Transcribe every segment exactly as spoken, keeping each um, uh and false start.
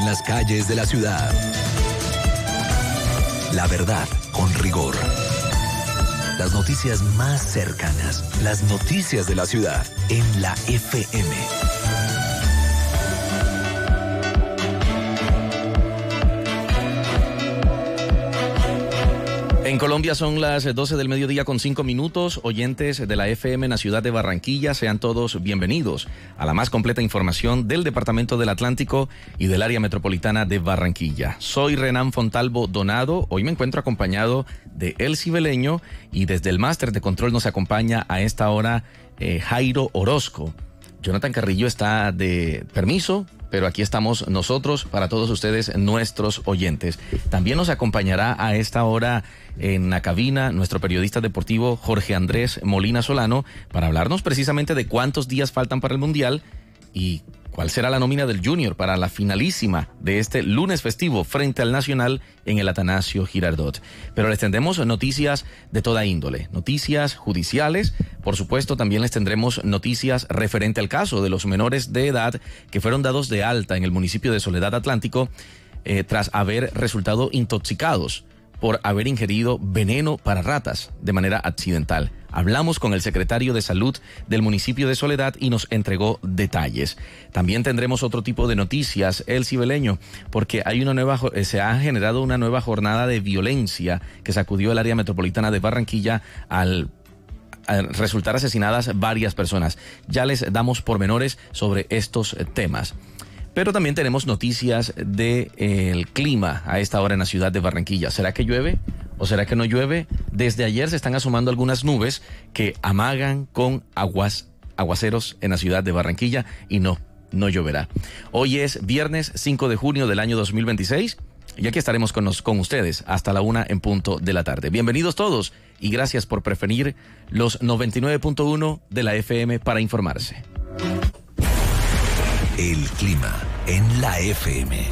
en las calles de la ciudad. La verdad con rigor. Las noticias más cercanas, las noticias de la ciudad en la F M. En Colombia son las doce del mediodía con cinco minutos. Oyentes de la F M en la ciudad de Barranquilla, sean todos bienvenidos a la más completa información del Departamento del Atlántico y del área metropolitana de Barranquilla. Soy Renan Fontalvo Donado. Hoy me encuentro acompañado de Elsie Beleño y desde el máster de control nos acompaña a esta hora eh, Jairo Orozco. Jonathan Carrillo está de permiso, pero aquí estamos nosotros para todos ustedes, nuestros oyentes. También nos acompañará a esta hora en la cabina nuestro periodista deportivo Jorge Andrés Molina Solano para hablarnos precisamente de cuántos días faltan para el Mundial y cuál será la nómina del Junior para la finalísima de este lunes festivo frente al Nacional en el Atanasio Girardot. Pero les tendremos noticias de toda índole, noticias judiciales, por supuesto también les tendremos noticias referente al caso de los menores de edad que fueron dados de alta en el municipio de Soledad Atlántico eh, tras haber resultado intoxicados por haber ingerido veneno para ratas de manera accidental. Hablamos con el secretario de Salud del municipio de Soledad y nos entregó detalles. También tendremos otro tipo de noticias, Elsie Beleño, porque hay una nueva, se ha generado una nueva jornada de violencia que sacudió el área metropolitana de Barranquilla al al resultar asesinadas varias personas. Ya les damos pormenores sobre estos temas. Pero también tenemos noticias del eh, clima a esta hora en la ciudad de Barranquilla. ¿Será que llueve o será que no llueve? Desde ayer se están asomando algunas nubes que amagan con aguas, aguaceros en la ciudad de Barranquilla y no, no lloverá. Hoy es viernes cinco de junio del año dos mil veintiséis y aquí estaremos con, nos, con ustedes hasta la una en punto de la tarde. Bienvenidos todos y gracias por preferir los noventa y nueve punto uno de la F M para informarse. El clima en la F M.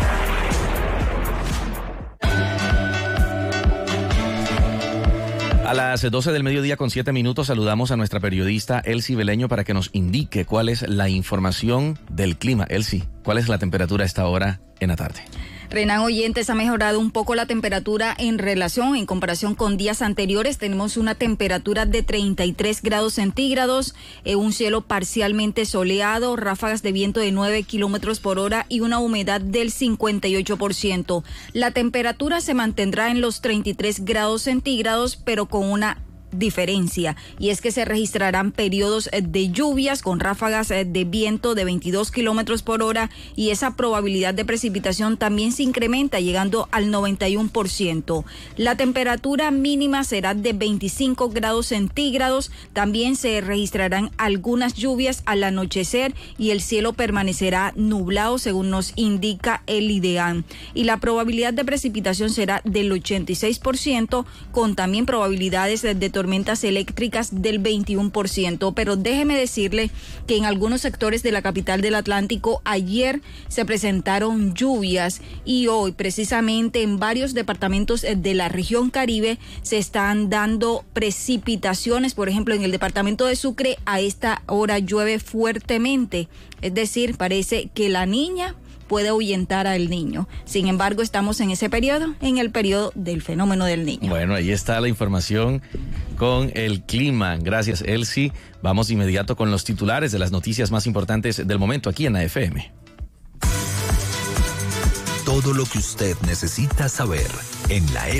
A las doce del mediodía con siete minutos saludamos a nuestra periodista Elsie Beleño para que nos indique cuál es la información del clima. Elsie, ¿cuál es la temperatura a esta hora en la tarde? Renan, oyentes, ha mejorado un poco la temperatura en relación, en comparación con días anteriores. Tenemos una temperatura de treinta y tres grados centígrados, eh, un cielo parcialmente soleado, ráfagas de viento de nueve kilómetros por hora y una humedad del cincuenta y ocho por ciento. La temperatura se mantendrá en los treinta y tres grados centígrados, pero con una diferencia, y es que se registrarán periodos de lluvias con ráfagas de viento de veintidós kilómetros por hora y esa probabilidad de precipitación también se incrementa llegando al noventa y uno por ciento. La temperatura mínima será de veinticinco grados centígrados, también se registrarán algunas lluvias al anochecer y el cielo permanecerá nublado según nos indica el IDEAM, y la probabilidad de precipitación será del ochenta y seis por ciento con también probabilidades de tormentas eléctricas del veintiuno por ciento, pero déjeme decirle que en algunos sectores de la capital del Atlántico ayer se presentaron lluvias y hoy precisamente en varios departamentos de la región Caribe se están dando precipitaciones. Por ejemplo, en el departamento de Sucre a esta hora llueve fuertemente, es decir, parece que la niña puede ahuyentar al niño. Sin embargo, estamos en ese periodo, en el periodo del fenómeno del niño. Bueno, ahí está la información con el clima. Gracias, Elsie. Vamos de inmediato con los titulares de las noticias más importantes del momento aquí en la F M. Todo lo que usted necesita saber en la F M.